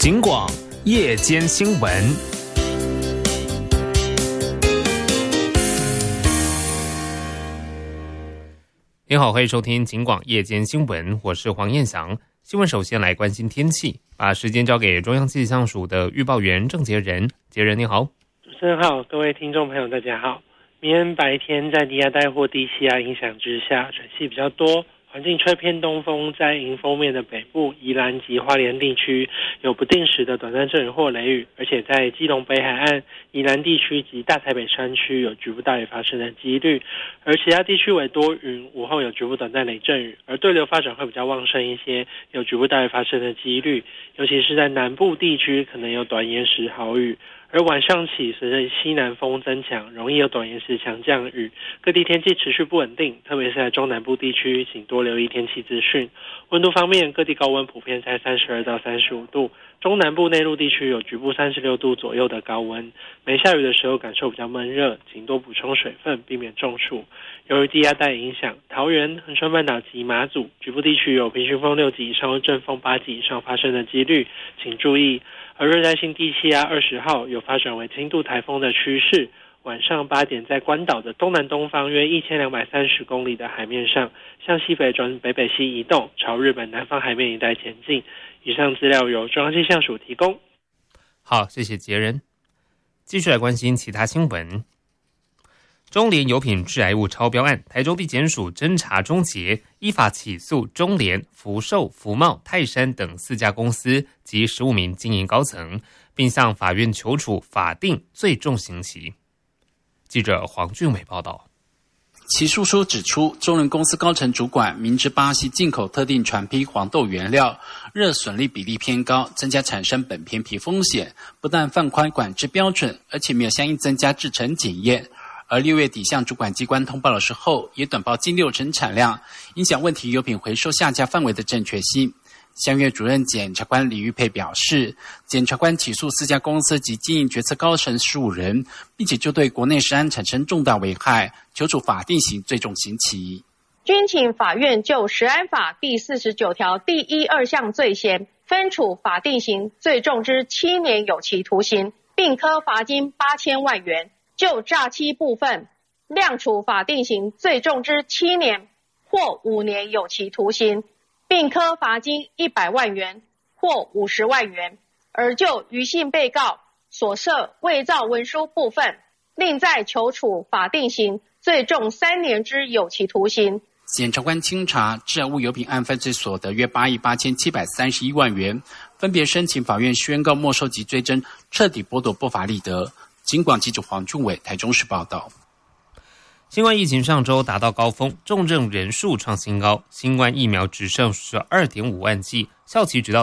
警广夜间新闻。您好，欢迎收听警广夜间新闻，我是黄彦翔。新闻首先来关心天气，把时间交给中央气象署的预报员郑杰仁。杰仁你好。 主持人好，各位听众朋友大家好。明天白天在低压带或低气压影响之下，水汽比较多，环境吹偏东风，在迎风面的北部、宜兰及花莲地区有不定时的短暂阵雨或雷雨，而且在基隆北海岸、宜兰地区及大台北山区有局部大雨发生的几率，而其他地区为多云，午后有局部短暂雷阵雨，而对流发展会比较旺盛一些，有局部大雨发生的几率，尤其是在南部地区可能有短延时豪雨。而晚上起，随着西南风增强，容易有短延时强降雨，各地天气持续不稳定，特别是在中南部地区，请多留意天气资讯。温度方面，各地高温普遍在32到35度，中南部内陆地区有局部36度左右的高温。没下雨的时候感受比较闷热，请多补充水分，避免中暑。由于低压带影响，桃园、恒春半岛及马祖局部地区有平均风6级以上或阵风8级以上发生的几率，请注意。而热带性低气压20号有发展为轻度台风的趋势，晚上8点在关岛的东南东方约1230公里的海面上，向西北转北北西移动，朝日本南方海面一带前进。以上资料由中央气象署提供。 好，谢谢杰仁。继续来关心其他新闻。中联油品致癌物超标案，台中地检署侦查终结，依法起诉中联、福寿、福茂、泰山等4家公司及15名经营高层，并向法院求处法定最重刑期。记者黄俊伟报道。 起诉书指出，中联公司高层主管明知巴西进口特定船坯黄豆原料热损率比例偏高，增加产生本片皮风险，不但放宽管制标准，而且没有相应增加制程检验。而6月底向主管机关通报的时候，也短报近60%产量，影响问题油品回收下架范围的正确性。香院主任检察官李玉佩表示，检察官起诉4家公司及经营决策高层15人，并且就对国内食安产生重大危害，求处法定刑最重刑期。 均请法院就食安法第49条第1、2项罪嫌，分处法定刑最重之7年有期徒刑，并科罚金8000万元。就诈欺部分，量处法定刑最重之7年或5年有期徒刑，并科罚金100万元或50万元。而就余姓被告所涉伪造文书部分，另再求处法定刑最重3年之有期徒刑。 检察官清查致癌物油品案犯罪所得约8亿8731万元，分别申请法院宣告没收及追征，彻底剥夺不法利得。警广记者黄俊伟台中市报道。 新冠疫情上周达到高峰，重症人数创新高，新冠疫苗只剩12.5万剂，效期直到